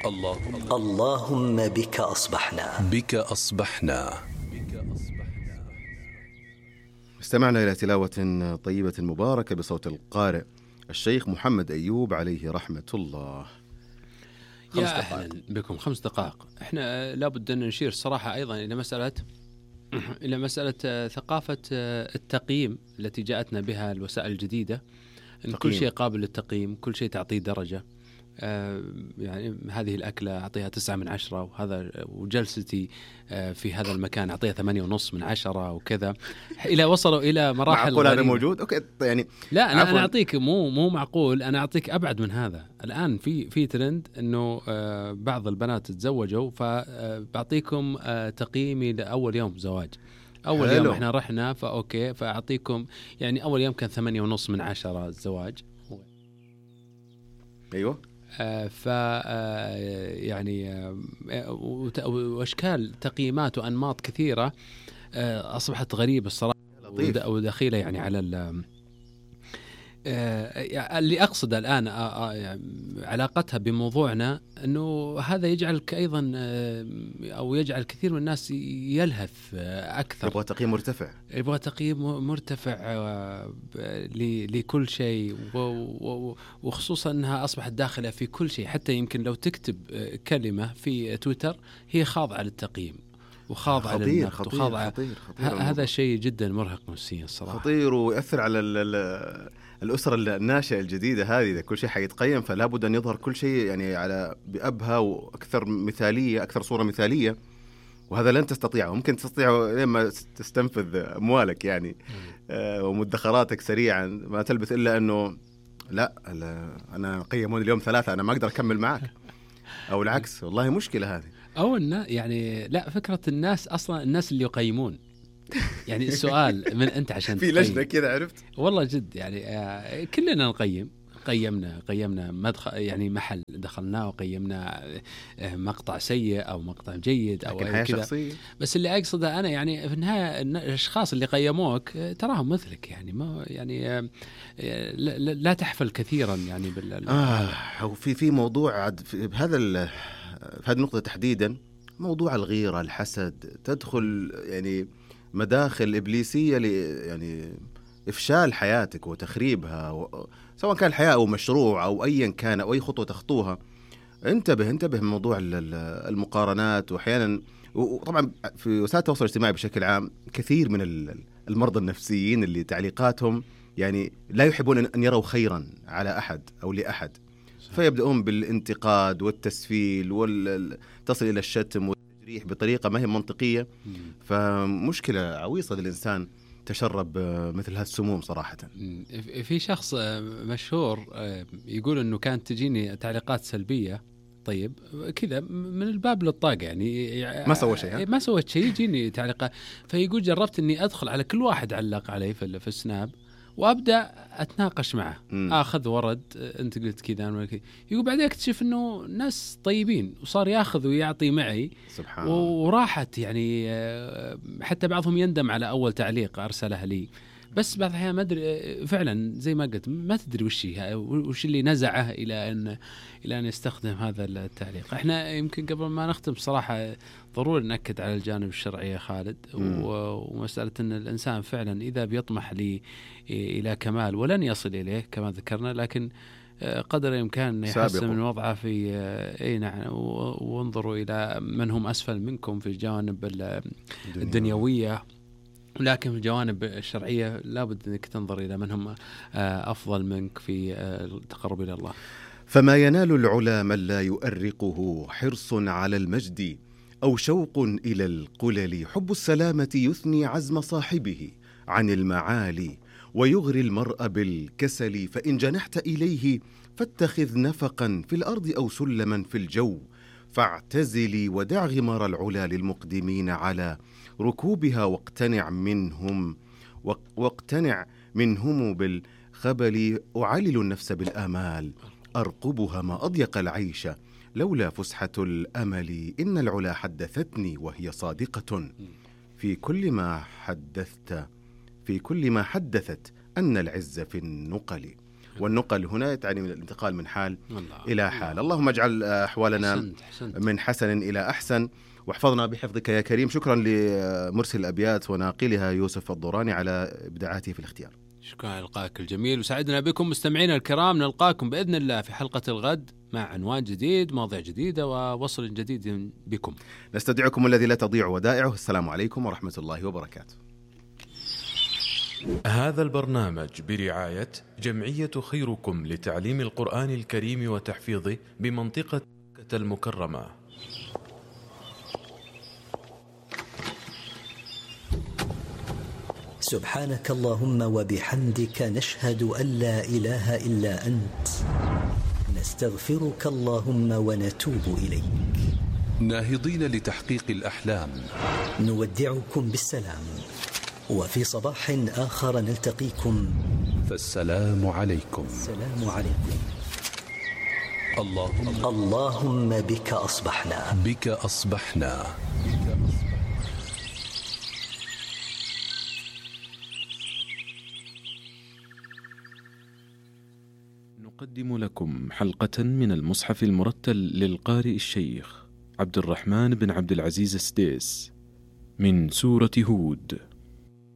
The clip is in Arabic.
اللهم بك أصبحنا. استمعنا إلى تلاوة طيبة مباركة بصوت القارئ الشيخ محمد أيوب عليه رحمة الله. يا أهلا بكم. 5 دقائق. احنا لابد أن نشير صراحة أيضا إلى مسألة ثقافة التقييم التي جاءتنا بها الوسائل الجديدة، إن كل شيء قابل للتقييم، كل شيء تعطيه درجة. يعني هذه الأكلة أعطيها 9/10، وهذا وجلستي في هذا المكان أعطيها 8.5/10 وكذا، إلى وصلوا إلى مراحل. معقول هذا موجود؟ أوكي يعني لا أنا أعطيك مو معقول، أنا أعطيك أبعد من هذا. الآن في ترند إنه بعض البنات تزوجوا، فبعطيكم تقييمي لأول يوم زواج. أول يوم إحنا رحنا فأوكي، فأعطيكم يعني أول يوم كان 8.5/10 الزواج. أيوة. يعني واشكال تقييمات وانماط كثيره اصبحت غريبه الصراحه ودخيله يعني على اللي اقصد الان علاقتها بموضوعنا، انه هذا يجعلك ايضا او يجعل كثير من الناس يلهث اكثر، يبغى تقييم مرتفع لكل شيء، وخصوصا انها اصبحت داخله في كل شيء. حتى يمكن لو تكتب كلمه في تويتر هي خاضعه للتقييم وخاضعه للنقد وخاضعه. هذا شيء جدا مرهق نفسيا الصراحه، خطير، ويأثر على الأسرة الناشئة الجديدة هذه. إذا كل شيء حيتقيم فلا بد أن يظهر كل شيء يعني على بأبهى وأكثر مثالية، أكثر صورة مثالية، وهذا لن تستطيعه. ممكن تستطيعه لما تستنفذ أموالك يعني ومدخراتك سريعا، ما تلبث إلا أنه لا أنا قيموني اليوم 3، أنا ما أقدر أكمل معك، أو العكس. والله مشكلة هذه. أو يعني لا، فكرة الناس أصلا، الناس اللي يقيمون يعني السؤال من أنت عشان في لجنة كذا، عرفت؟ والله جد يعني كلنا نقيم. قيمنا مدخل يعني محل دخلناه، وقيمنا مقطع سيء أو مقطع جيد أو كذا. بس اللي أقصده أنا يعني في النهاية الأشخاص اللي قيموك تراهم مثلك، يعني ما يعني لا تحفل كثيرا يعني أو في موضوع في هذه النقطة تحديدا، موضوع الغيرة، الحسد، تدخل يعني مداخل إبليسية يعني إفشال حياتك وتخريبها، سواء كان الحياة أو مشروع أو أيا كان أو أي خطوة تخطوها. انتبه من موضوع المقارنات. وأحيانا وطبعا في وسائل التواصل الاجتماعي بشكل عام كثير من المرضى النفسيين اللي تعليقاتهم يعني لا يحبون أن يروا خيرا على أحد أو لأحد، فيبدأون بالانتقاد والتسفيل تصل إلى الشتم والتجريح بطريقة ما هي منطقية. فمشكلة عويصة للإنسان تشرب مثل هالسموم صراحة. في شخص مشهور يقول أنه كانت تجيني تعليقات سلبية، طيب كذا من الباب للطاقة، يعني ما سويت شيء يجيني تعليقات. فيقول جربت أني أدخل على كل واحد علق علي في السناب وأبدأ أتناقش معه، أخذ ورد، أنت قلت كذا. يقول بعدين أكتشف أنه ناس طيبين، وصار يأخذ ويعطي معي وراحت يعني. حتى بعضهم يندم على أول تعليق أرسله لي، بس بعض الأحيان ما أدري فعلا زي ما قلت، ما تدري وش اللي نزعه إلى أن يستخدم هذا التعليق. إحنا يمكن قبل ما نختم صراحة ضروري نأكد على الجانب الشرعي يا خالد، ومسألة أن الإنسان فعلا إذا بيطمح إلى كمال ولن يصل إليه كما ذكرنا، لكن قدر الإمكان يحسن من وضعه في نعم. وانظروا إلى من هم أسفل منكم في الجوانب الدنيوية، لكن في الجوانب الشرعية لابد أنك تنظر إلى من هم أفضل منك في التقرب إلى الله. فما ينال العلا من لا يؤرقه حرص على المجد أو شوق إلى القلل. حب السلامة يثني عزم صاحبه عن المعالي ويغري المرء بالكسل. فإن جنحت إليه فاتخذ نفقا في الأرض أو سلما في الجو. فاعتزلي ودع غمار العلا للمقدمين على ركوبها، واقتنع منهم بالخبل. أعلل النفس بالآمال أرقبها ما أضيق العيش لولا فسحة الأمل. إن العلا حدثتني وهي صادقة في كل ما حدثت أن العز في النقل. والنقل هنا تعني الانتقال من حال إلى حال. اللهم اجعل أحوالنا من حسن إلى أحسن، واحفظنا بحفظك يا كريم. شكرا لمرسل الأبيات وناقلها يوسف الضوراني على إبداعاته في الاختيار. شكرا على لقائك الجميل، وسعدنا بكم مستمعينا الكرام. نلقاكم بإذن الله في حلقة الغد مع عنوان جديد، مواضيع جديدة، ووصل جديد بكم. نستودعكم الذي لا تضيع ودائعه. السلام عليكم ورحمة الله وبركاته. هذا البرنامج برعاية جمعية خيركم لتعليم القرآن الكريم وتحفيظه بمنطقة مكة المكرمة. سبحانك اللهم وبحمدك، نشهد أن لا إله إلا أنت، نستغفرك اللهم ونتوب إليك. ناهضين لتحقيق الأحلام، نودعكم بالسلام، وفي صباح آخر نلتقيكم، فالسلام عليكم. السلام عليكم. اللهم بك أصبحنا، بك أصبحنا. نقدم لكم حلقة من المصحف المرتل للقارئ الشيخ عبد الرحمن بن عبد العزيز السديس من سورة هود.